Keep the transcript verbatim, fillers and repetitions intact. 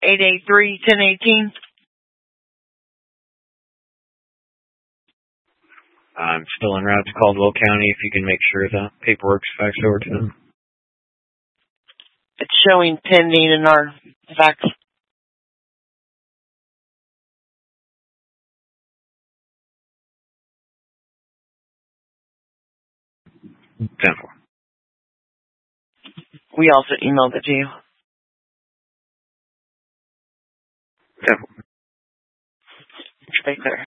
eight eight three, one zero one eight. I'm still en route to Caldwell County. If you can make sure the paperwork's faxed over to them. It's showing pending in our fax. ten four. We also emailed it to you. ten four. Right there.